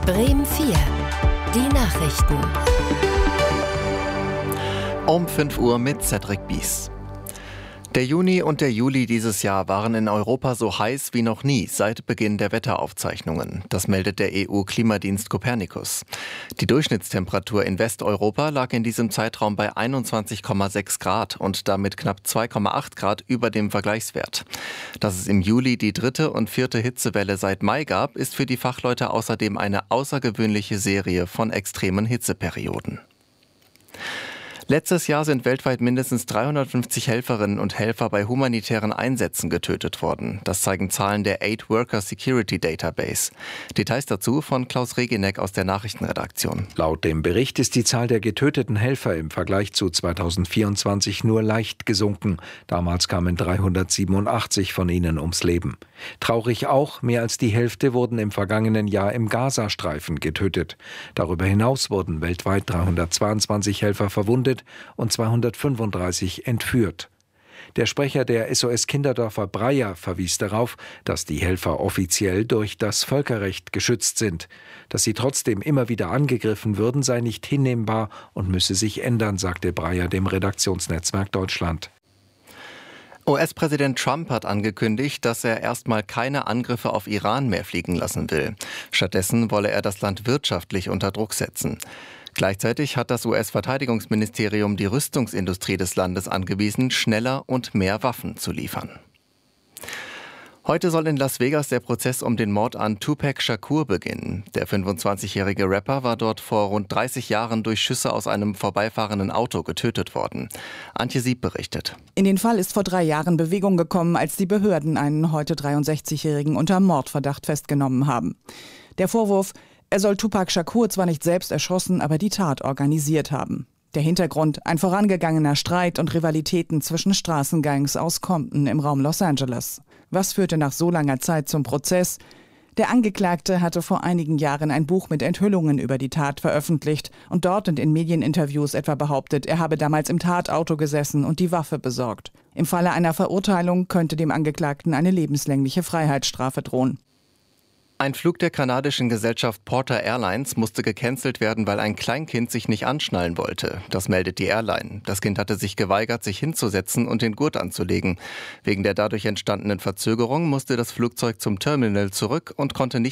Bremen 4. Die Nachrichten. Um 5 Uhr mit Cedric Bies. Der Juni und der Juli dieses Jahr waren in Europa so heiß wie noch nie seit Beginn der Wetteraufzeichnungen. Das meldet der EU-Klimadienst Copernicus. Die Durchschnittstemperatur in Westeuropa lag in diesem Zeitraum bei 21,6 Grad und damit knapp 2,8 Grad über dem Vergleichswert. Dass es im Juli die dritte und vierte Hitzewelle seit Mai gab, ist für die Fachleute außerdem eine außergewöhnliche Serie von extremen Hitzeperioden. Letztes Jahr sind weltweit mindestens 350 Helferinnen und Helfer bei humanitären Einsätzen getötet worden. Das zeigen Zahlen der Aid Worker Security Database. Details dazu von Klaus Regeneck aus der Nachrichtenredaktion. Laut dem Bericht ist die Zahl der getöteten Helfer im Vergleich zu 2024 nur leicht gesunken. Damals kamen 387 von ihnen ums Leben. Traurig auch, mehr als die Hälfte wurden im vergangenen Jahr im Gazastreifen getötet. Darüber hinaus wurden weltweit 322 Helfer verwundet und 235 entführt. Der Sprecher der SOS-Kinderdörfer Breyer verwies darauf, dass die Helfer offiziell durch das Völkerrecht geschützt sind. Dass sie trotzdem immer wieder angegriffen würden, sei nicht hinnehmbar und müsse sich ändern, sagte Breyer dem Redaktionsnetzwerk Deutschland. US-Präsident Trump hat angekündigt, dass er erstmal keine Angriffe auf Iran mehr fliegen lassen will. Stattdessen wolle er das Land wirtschaftlich unter Druck setzen. Gleichzeitig hat das US-Verteidigungsministerium die Rüstungsindustrie des Landes angewiesen, schneller und mehr Waffen zu liefern. Heute soll in Las Vegas der Prozess um den Mord an Tupac Shakur beginnen. Der 25-jährige Rapper war dort vor rund 30 Jahren durch Schüsse aus einem vorbeifahrenden Auto getötet worden. Antje Sieb berichtet. In den Fall ist vor 3 Jahren Bewegung gekommen, als die Behörden einen heute 63-jährigen unter Mordverdacht festgenommen haben. Der Vorwurf: Er soll Tupac Shakur zwar nicht selbst erschossen, aber die Tat organisiert haben. Der Hintergrund: ein vorangegangener Streit und Rivalitäten zwischen Straßengangs aus Compton im Raum Los Angeles. Was führte nach so langer Zeit zum Prozess? Der Angeklagte hatte vor einigen Jahren ein Buch mit Enthüllungen über die Tat veröffentlicht und dort und in Medieninterviews etwa behauptet, er habe damals im Tatauto gesessen und die Waffe besorgt. Im Falle einer Verurteilung könnte dem Angeklagten eine lebenslängliche Freiheitsstrafe drohen. Ein Flug der kanadischen Gesellschaft Porter Airlines musste gecancelt werden, weil ein Kleinkind sich nicht anschnallen wollte. Das meldet die Airline. Das Kind hatte sich geweigert, sich hinzusetzen und den Gurt anzulegen. Wegen der dadurch entstandenen Verzögerung musste das Flugzeug zum Terminal zurück und konnte nicht